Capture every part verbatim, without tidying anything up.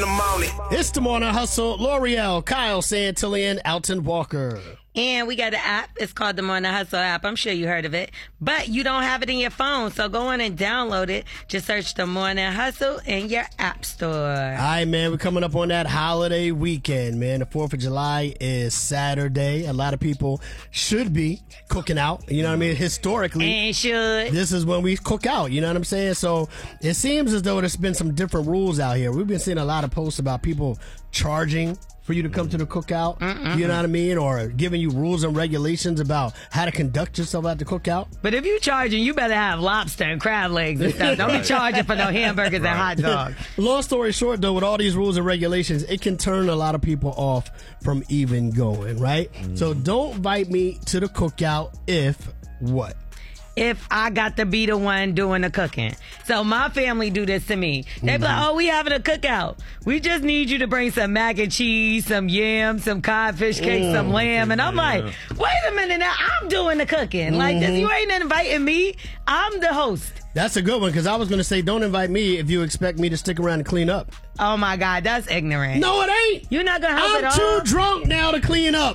It's the Morning Hustle. L'Oreal, Kyle Santillan, Alton Walker. And we got an app. It's called the Morning Hustle app. I'm sure you heard of it. But you don't have it in your phone, so go on and download it. Just search the Morning Hustle in your app store. All right, man. We're coming up on that holiday weekend, man. The fourth of July is Saturday. A lot of people should be cooking out. You know what I mean? Historically. And should. This is when we cook out. You know what I'm saying? So it seems as though there's been some different rules out here. We've been seeing a lot of posts about people charging for you to come to the cookout, Mm-mm. you know what I mean? Or giving you rules and regulations about how to conduct yourself at the cookout. But if you charging, you better have lobster and crab legs and stuff. Don't right. be charging for no hamburgers right. and hot dogs. Long story short, though, with all these rules and regulations, it can turn a lot of people off from even going, right? Mm. So don't invite me to the cookout if what? If I got to be the one doing the cooking. So my family do this to me. They be like, oh, we having a cookout. We just need you to bring some mac and cheese, some yams, some codfish cake, mm, some lamb. And I'm yeah. like, wait a minute now, I'm doing the cooking. Mm-hmm. Like this, you ain't inviting me. I'm the host. That's a good one, because I was going to say, don't invite me if you expect me to stick around and clean up. Oh, my God, that's ignorant. No, it ain't. You're not going to help I'm at all? I'm too drunk now to clean up.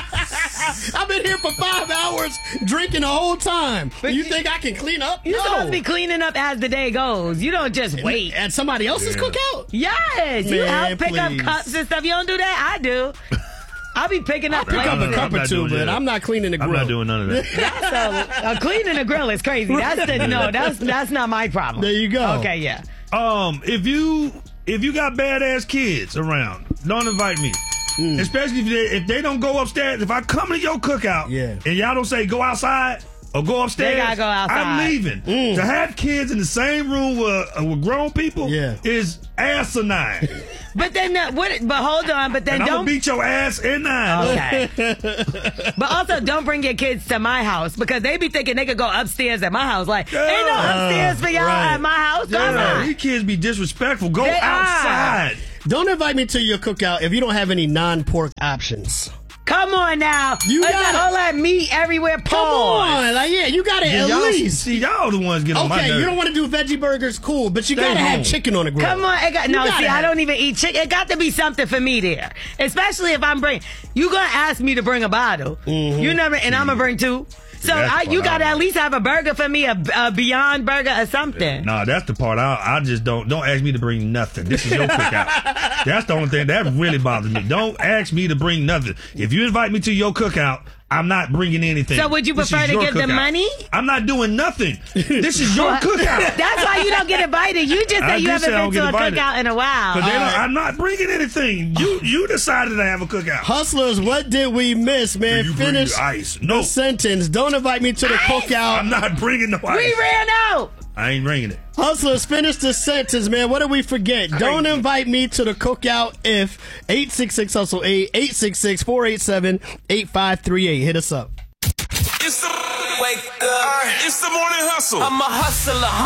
I've been here for five hours drinking the whole time. But you, you think I can clean up? You're no. supposed to be cleaning up as the day goes. You don't just wait. At somebody else's yeah. cookout? Yes. Man, you help pick please. up cups and stuff. You don't do that? I do. I'll be picking up I'll pick plates. up a cup or two, but I'm not cleaning the grill. I'm not doing none of that. That's a, a cleaning the grill is crazy. That's the, no, that's that's not my problem. There you go. Okay, yeah. Um, if you if you got badass kids around, don't invite me. Mm. Especially if they, if they don't go upstairs. If I come to your cookout, yeah. and y'all don't say go outside or go upstairs, they gotta go outside. I'm leaving. Mm. To have kids in the same room with, uh, with grown people yeah. is asinine. But then, uh, what, but hold on, but then and don't I'm gonna beat your ass in nine. Okay. But also, don't bring your kids to my house, because they be thinking they could go upstairs at my house. Like, yeah. ain't no upstairs for y'all right. at my house. Go yeah. These kids be disrespectful. Go they outside. Are. Don't invite me to your cookout if you don't have any non-pork options. Come on now. You got all that meat everywhere. Pause. Come on. Like, yeah, you got to yeah, at y'all, least. See, y'all the ones getting on my nerves. Okay, you don't want to do veggie burgers, cool, but you got to have chicken on the grill. Come on. It got, no, see, have. I don't even eat chicken. It got to be something for me there. Especially if I'm bringing, you going to ask me to bring a bottle. Mm-hmm. You never, and I'm going to bring two. So I, you got to at least have a burger for me, a, a Beyond Burger or something. No, nah, that's the part. I, I just don't, don't ask me to bring nothing. This is your cookout. That's the only thing that really bothers me. Don't ask me to bring nothing. If you invite me to your cookout, I'm not bringing anything. So would you this prefer to give cookout. them money? I'm not doing nothing. This is your cookout. That's why you don't get invited. You just say you haven't been to a invited. cookout in a while. But uh, I'm not bringing anything. You you decided to have a cookout. Hustlers, what did we miss, man? You Finish ice. No. the sentence. Don't invite me to the ice? cookout. I'm not bringing no ice. We ran out. I ain't bringing it. Hustlers, finish the sentence, man. What did we forget? Crazy. Don't invite me to the cookout if eight six six hustle eight, eight six six, four eight seven, eight five three eight. Hit us up. It's the wake up. It's the Morning Hustle. I'm a hustler.